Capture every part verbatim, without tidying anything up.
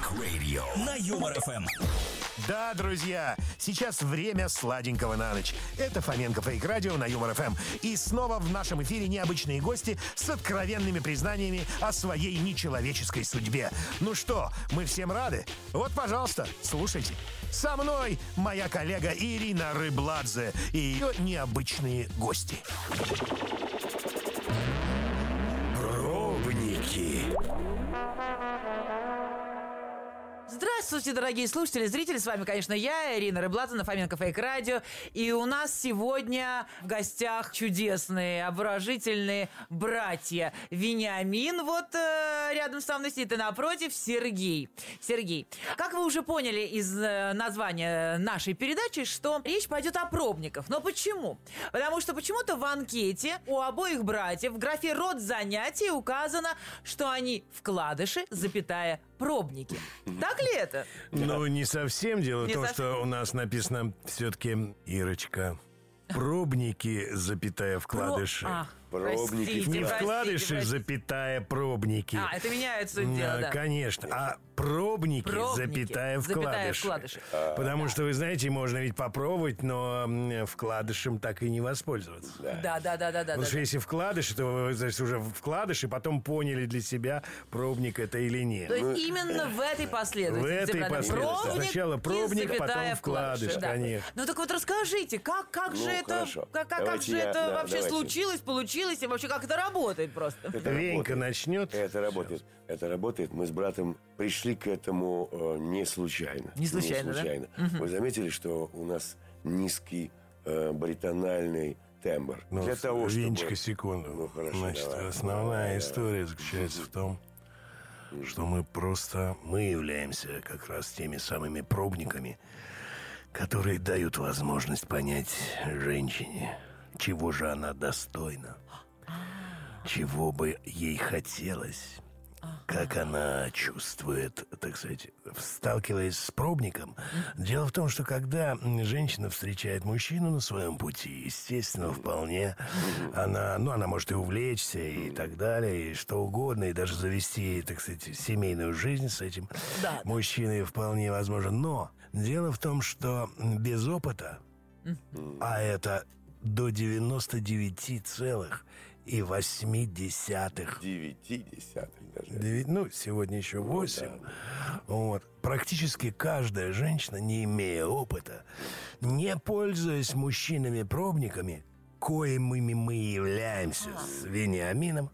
Radio на Юмор эф эм. Да, друзья, сейчас время сладенького на ночь. Это Фоменко Фейк Радио на Юмор эф эм. И снова в нашем эфире необычные гости с откровенными признаниями о своей нечеловеческой судьбе. Ну что, мы всем рады? Вот, пожалуйста, слушайте. Со мной моя коллега Ирина Рыбладзе и ее необычные гости. Пробники. Здравствуйте, дорогие слушатели, зрители. С вами, конечно, я, Ирина Рыбладзе, на Фоменко Фейк Радио. И у нас сегодня в гостях чудесные, обворожительные братья. Вениамин вот э, рядом со мной сидит, и напротив Сергей. Сергей, как вы уже поняли из э, названия нашей передачи, что речь пойдет о пробниках. Но почему? Потому что почему-то в анкете у обоих братьев в графе «Род занятий» указано, что они вкладыши, запятая, пробники. Так ли это? Ну, не совсем. Дело Не в том, совсем. что у нас написано все-таки, Ирочка, пробники, запятая, вкладыши. А, Пробники, простите, Не простите, вкладыши, простите. запятая, пробники. А, это меняет суть дела, Да, да. Конечно. А пробники, Пробники, запятая, запятая, вкладыши. вкладыши. Потому что, вы знаете, можно ведь попробовать, но м, вкладышем так и не воспользоваться. Да, да, да, да, да. Потому да, что да. если вкладыши, то вы, значит, уже вкладыш, и потом поняли для себя, пробник это или нет. То есть именно в этой последовательности. В этой правда? последовательности. Пробник Сначала и пробник, запятая, потом вкладыш, да. конечно. Ну так вот расскажите, как, как Ну, же это, хорошо. как, как, как Давайте же я- это да, вообще давайте. случилось, получилось, и вообще как это работает просто? Это Венька работает. начнет. Это работает. Это работает. Мы с братом пришли к этому э, не случайно. Не случайно, да? случайно. Вы заметили, что у нас низкий э, баритональный тембр? Ну, Для того, чтобы... Венечка, секунду. Ну, хорошо, Значит, давай. основная Давай, история заключается в том, что мы просто, мы являемся как раз теми самыми пробниками, которые дают возможность понять женщине, чего же она достойна, чего бы ей хотелось, как она чувствует, так сказать, сталкиваясь с пробником. Дело в том, что когда женщина встречает мужчину на своем пути, естественно, вполне она, ну, она может и увлечься, и так далее, и что угодно, и даже завести, так сказать, семейную жизнь с этим Да. мужчиной вполне возможно. Но дело в том, что без опыта, а это до девяносто девять целых восемь десятых Девяти десятых даже. Деви- Ну, сегодня еще восемь. Вот. Практически каждая женщина, не имея опыта, не пользуясь мужчинами-пробниками, коими мы являемся с Вениамином,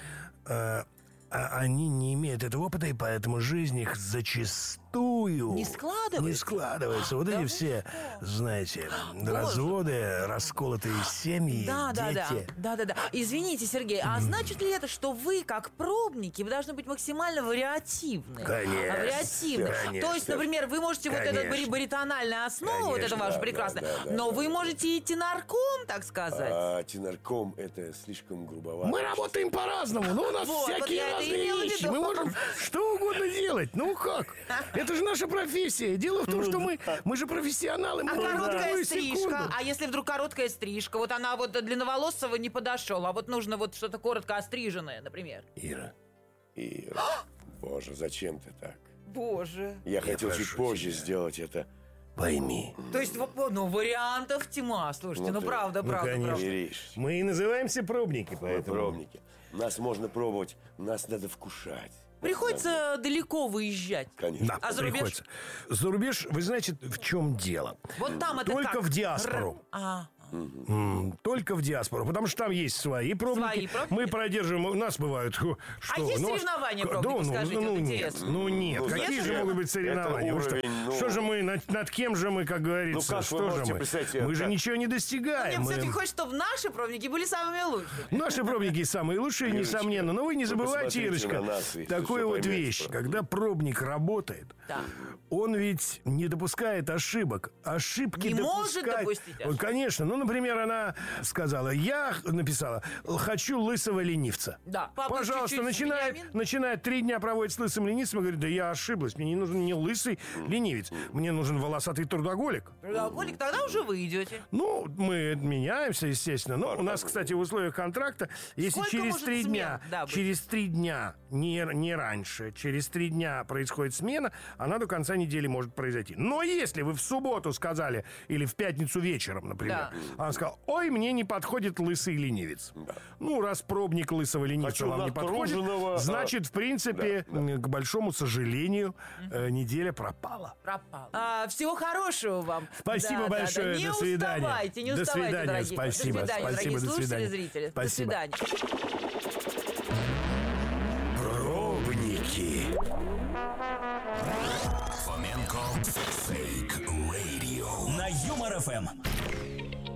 э, а они не имеют этого опыта, и поэтому жизнь их зачастую Не складывается? Не складывается. Вот Да эти вы все, знаете, разводы, расколотые семьи, Да, да, да, дети. да, да, да. Извините, Сергей, а значит ли это, что вы, как пробники, вы должны быть максимально вариативны? Конечно, А, вариативны. конечно. То есть, например, вы можете вот Конечно. эта бари- баритональная основа, вот это Конечно, ваше да, прекрасное, да, да, но да, вы да. можете и тенорком, так сказать. А тенорком это слишком грубовато. Мы работаем по-разному, но у нас Вот, вот всякие я это разные имела в вещи. виду. Мы можем что угодно делать. Ну как? Это же наша профессия. Дело в том, что мы, мы же профессионалы. Мы А можем в короткая любую стрижка, секунду. а если вдруг короткая стрижка, вот она вот длинноволосого не подошел, а вот нужно вот что-то коротко остриженное, например. Ира, И, боже, зачем ты так? Боже. Я, хотел прошу чуть позже тебя. сделать это. пойми. То есть, вот, ну, вариантов тьма, слушайте, Ну, ну, ты- правда, ну, правда, конечно. правда. Ириш, Мы и называемся пробники, мы поэтому... пробники. Нас можно пробовать, нас надо вкушать. Приходится далеко выезжать. Конечно. Да, А за рубеж? приходится. За рубеж, вы знаете, в чем дело? Вот там это Только как? в диаспору. Р- А, М, Только в диаспору, потому что там есть свои пробники. Свои пробники? Мы продержим, у нас бывают... Что, А есть ну, соревнования к- пробников, да, ну, скажите, ну, вот нет, интересно. ну нет, Ну, какие нет же же? могут быть соревнования? Это Вы что, уровень, ну- что же мы, над, над кем же мы, как говорится, Ну, как вы что же можете мы? представить себе, Мы же как- ничего не Мне достигаем. Мы- все-таки хочется, чтобы наши пробники были самыми лучшими. Наши пробники самые лучшие, Ирочка, несомненно. Но вы не вы забывайте, посмотрите Ирочка, на нас, и такую всё вот поймете вещь. просто. Когда пробник работает, Да. он ведь не допускает ошибок. Ошибки Не может допускать- допустить Он, ошибок. конечно. Ну, например, она сказала, я написала, хочу лысого ленивца. Да. Папа Пожалуйста, чуть-чуть начинает, Вениамин. начинает три дня проводить с лысым ленивцем и говорит, да я ошиблась, мне не нужен не лысый ленивец, мне нужен волосатый трудоголик. Трудоголик, тогда уже вы идете. Ну, мы меняемся, естественно. Но у нас, кстати, в условиях контракта, если Сколько через может три смен, дня, да, быть? через три дня, не, не раньше, через три дня происходит смена, она до конца недели может произойти. Но если вы в субботу сказали, или в пятницу вечером, например, Да. она сказала, ой, мне не подходит лысый ленивец. Ну, раз пробник лысого ленивца Хочу вам не подходит, натруженного, значит, в принципе, к большому сожалению, э, неделя пропала. Пропал. А, всего хорошего вам. Спасибо Да, да, большое, да. Не до свидания. уставайте, не До уставайте, свидания, дорогие. спасибо, До свидания, спасибо, дорогие до слушатели, свидания. зрители. Спасибо. До свидания. Пробники. Фоменко Fake Radio на Юмор ФМ.